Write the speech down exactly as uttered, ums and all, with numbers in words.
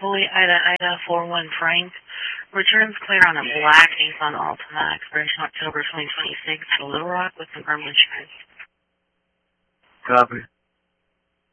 Fully Ida Ida four one Frank. Returns clear on a black Nissan Altima, expiration October twenty twenty-six at Little Rock with confirmed insurance. Copy.